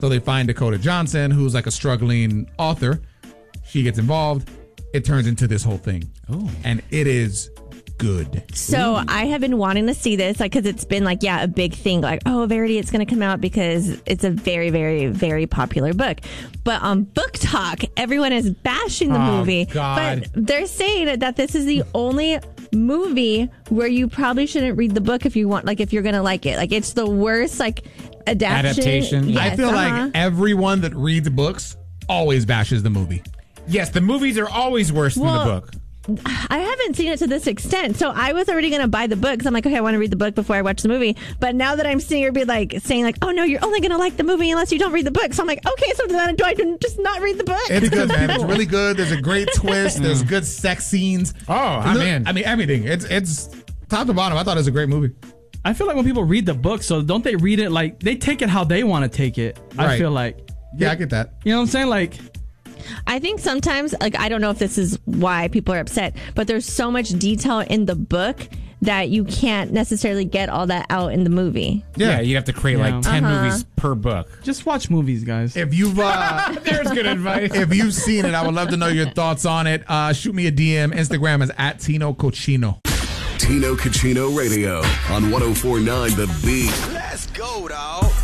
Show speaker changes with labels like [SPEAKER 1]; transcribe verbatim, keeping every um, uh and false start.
[SPEAKER 1] So they find Dakota Johnson, who's like a struggling author. She gets involved. It turns into this whole thing.
[SPEAKER 2] Oh.
[SPEAKER 1] And it is good.
[SPEAKER 3] So
[SPEAKER 1] Ooh.
[SPEAKER 3] I have been wanting to see this, like, because it's been like, yeah, a big thing. Like, oh, Verity, it's going to come out because it's a very, very, very popular book. But on Book Talk, everyone is bashing the
[SPEAKER 2] Oh,
[SPEAKER 3] movie.
[SPEAKER 2] God.
[SPEAKER 3] But they're saying that this is the only movie where you probably shouldn't read the book if you want, like, if you're going to like it. Like, it's the worst, like, adaptation.
[SPEAKER 2] Adaptation.
[SPEAKER 3] Yes,
[SPEAKER 1] I feel
[SPEAKER 3] uh-huh.
[SPEAKER 1] like everyone that reads books always bashes the movie.
[SPEAKER 2] Yes, the movies are always worse
[SPEAKER 3] Well,
[SPEAKER 2] than the book.
[SPEAKER 3] I haven't seen it to this extent, so I was already going to buy the book because I'm like, okay, I want to read the book before I watch the movie. But now that I'm seeing her be like saying like, oh no, you're only going to like the movie unless you don't read the book. So I'm like, okay, so then do I just not read the book?
[SPEAKER 1] It's good, man. It's really good. There's a great twist. There's good sex scenes.
[SPEAKER 2] Oh, I'm
[SPEAKER 1] Look,
[SPEAKER 2] in.
[SPEAKER 1] I mean, everything. It's it's top to bottom. I thought it was a great movie.
[SPEAKER 4] I feel like when people read the book, so don't they read it like they take it how they want to take it? I
[SPEAKER 1] Right.
[SPEAKER 4] feel like,
[SPEAKER 1] Yeah, I get that.
[SPEAKER 4] you know what I'm saying? Like,
[SPEAKER 3] I think sometimes, like, I don't know if this is why people are upset, but there's so much detail in the book that you can't necessarily get all that out in the movie.
[SPEAKER 2] Yeah, you have to create
[SPEAKER 4] Yeah.
[SPEAKER 2] like ten
[SPEAKER 3] Uh-huh.
[SPEAKER 2] movies per book.
[SPEAKER 4] just watch movies, guys.
[SPEAKER 1] If you've uh,
[SPEAKER 2] There's good advice.
[SPEAKER 1] if you've seen it, I would love to know your thoughts on it. Uh, shoot me a D M. Instagram is at Tino Cochino.
[SPEAKER 5] Tino Cochino Radio on one oh four point nine The Beat.
[SPEAKER 6] Let's go, dawg.